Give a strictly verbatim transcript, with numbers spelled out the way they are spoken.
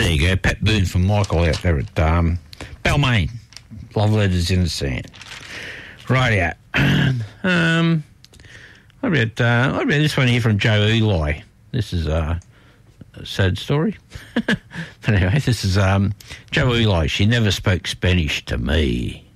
There you go. Pat Boone from Michael out there at um, Balmain. Love letters in the sand. Right out. um, I read, uh, I read this one here from Joe Eli. This is uh, a sad story. But anyway, this is um, Joe Eli. She never spoke Spanish to me.